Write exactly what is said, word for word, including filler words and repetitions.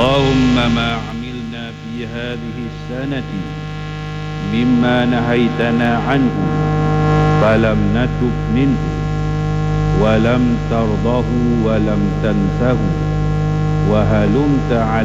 اللهم ما عملنا في هذه السنة مما نهيتنا عنه فلم نتب منه ولم ترضه ولم تنته وهلمت على